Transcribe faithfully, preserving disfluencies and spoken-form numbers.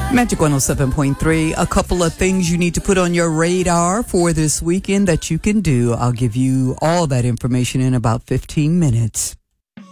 Magic one oh seven point three. A couple of things you need to put on your radar for this weekend that you can do. I'll give you all that information in about fifteen minutes.